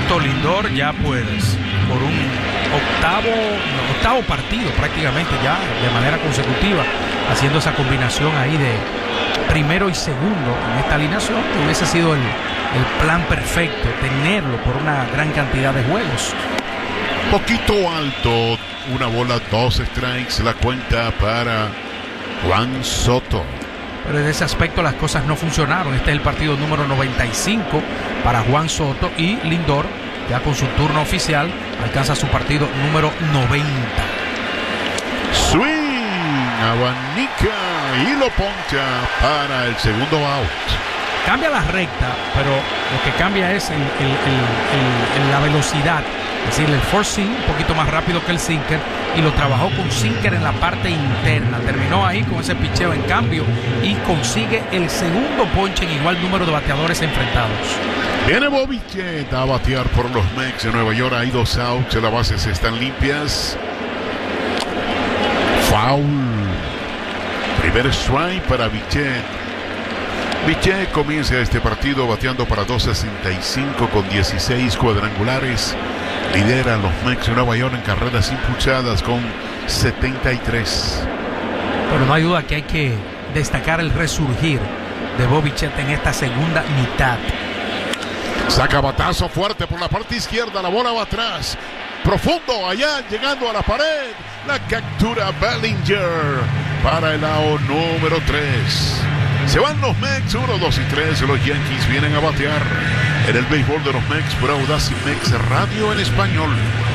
Justo Lindor ya pues por un octavo partido prácticamente ya de manera consecutiva, haciendo esa combinación ahí de primero y segundo en esta alineación, que hubiese sido el plan perfecto, tenerlo por una gran cantidad de juegos. Poquito alto, una bola, 2 strikes, la cuenta para Juan Soto. Pero en ese aspecto las cosas no funcionaron. Este es el partido número 95 para Juan Soto, y Lindor, ya con su turno oficial, alcanza su partido número 90. Swing, abanica y lo poncha para el segundo out. Cambia la recta, pero lo que cambia es la velocidad. Es decir, el four seam un poquito más rápido que el sinker, y lo trabajó con sinker en la parte interna. Terminó ahí con ese picheo en cambio y consigue el segundo ponche en igual número de bateadores enfrentados. Viene Bobby Witt a batear por los Mets de Nueva York. Hay 2 outs, las bases están limpias. Foul. Primer strike para Witt. Witt comienza este partido bateando para 2.65 con 16 cuadrangulares. Lidera a los Mets de Nueva York en carreras impulsadas con 73. Pero no hay duda que hay que destacar el resurgir de Bobby Witt en esta segunda mitad. Saca batazo fuerte por la parte izquierda, la bola va atrás, profundo allá, llegando a la pared. La captura Bellinger para el out número 3. Se van los Mets, 1, 2 y 3. Los Yankees vienen a batear en el béisbol de los Mets por Audacy Mex Radio en español.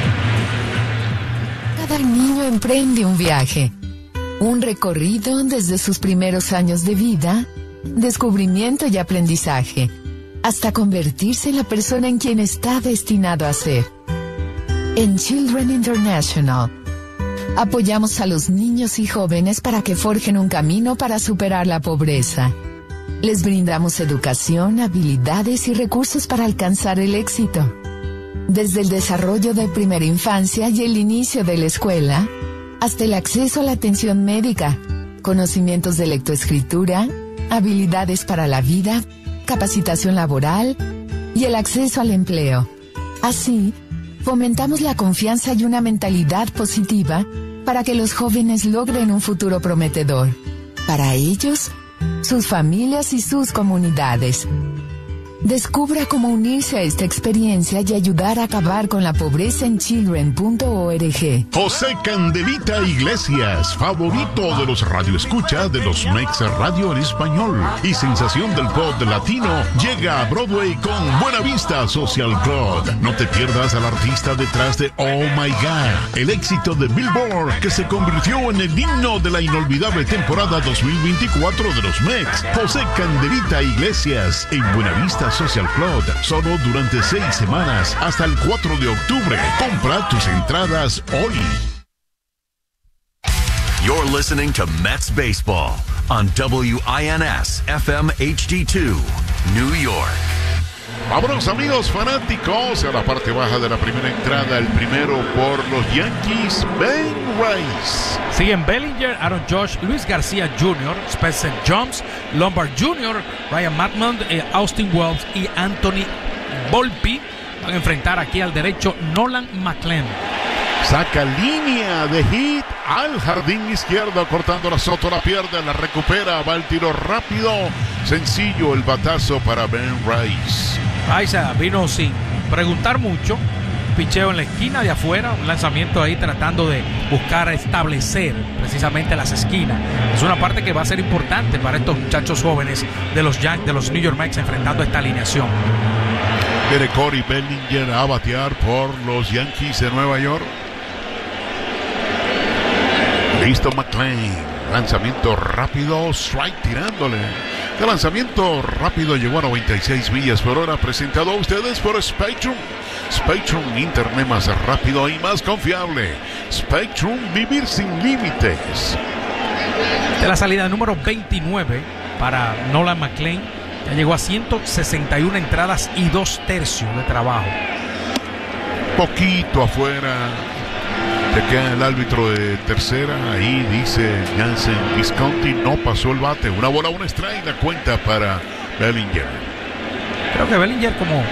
Cada niño emprende un viaje, un recorrido desde sus primeros años de vida, descubrimiento y aprendizaje, hasta convertirse en la persona en quien está destinado a ser. En Children International, apoyamos a los niños y jóvenes para que forjen un camino para superar la pobreza. Les brindamos educación, habilidades y recursos para alcanzar el éxito. Desde el desarrollo de primera infancia y el inicio de la escuela, hasta el acceso a la atención médica, conocimientos de lectoescritura, habilidades para la vida, capacitación laboral y el acceso al empleo. Así, fomentamos la confianza y una mentalidad positiva para que los jóvenes logren un futuro prometedor. Para ellos, sus familias y sus comunidades. Descubra cómo unirse a esta experiencia y ayudar a acabar con la pobreza en children.org. José Candelita Iglesias, favorito de los radioescuchas de los Mex Radio en español y sensación del pop latino, llega a Broadway con Buena Vista Social Club. No te pierdas al artista detrás de Oh My God, el éxito de Billboard que se convirtió en el himno de la inolvidable temporada 2024 de los Mex. José Candelita Iglesias en Buena Vista Social Club, solo durante 6 semanas hasta el 4 de octubre. Compra tus entradas hoy. You're listening to Mets Baseball on WINS FM HD2, New York. Vámonos, amigos fanáticos, a la parte baja de la primera entrada. El primero por los Yankees, Ben Rice. Siguen Bellinger, Aaron Judge, Luis García Jr., Spencer Jones, Lombard Jr., Ryan Madmond, Austin Wells y Anthony Volpe. Van a enfrentar aquí al derecho Nolan McLean. Saca línea de hit al jardín izquierdo, cortando la Soto, la pierde, la recupera, va el tiro rápido, sencillo el batazo para Ben Rice. Rice vino sin preguntar mucho, picheo en la esquina de afuera, un lanzamiento ahí tratando de buscar establecer precisamente las esquinas. Es una parte que va a ser importante para estos muchachos jóvenes de los New York Mets enfrentando esta alineación. Viene Corey Bellinger a batear por los Yankees de Nueva York. Listo McLean, lanzamiento rápido, strike tirándole. El lanzamiento rápido llegó a 96 millas por hora, presentado a ustedes por Spectrum. Spectrum, internet más rápido y más confiable. Spectrum, vivir sin límites. De la salida número 29 para Nolan McLean, ya llegó a 161 entradas y 2/3 de trabajo. Poquito afuera. Se queda el árbitro de tercera. Ahí dice Jansen Visconti, no pasó el bate. Una bola, un strike, la cuenta para Bellinger. Creo que Bellinger, como